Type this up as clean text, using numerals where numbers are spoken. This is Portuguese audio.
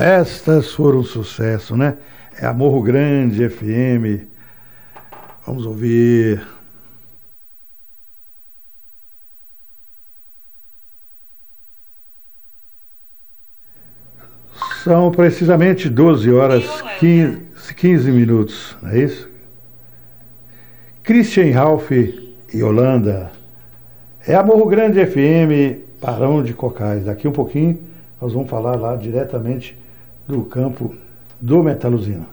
Estas foram um sucesso, né? É a Morro Grande FM. Vamos ouvir. São precisamente 12 horas 15 minutos, não é isso? Christian Ralph e Holanda. É a Morro Grande FM, Barão de Cocais. Daqui um pouquinho nós vamos falar lá diretamente do campo do Metaluzina.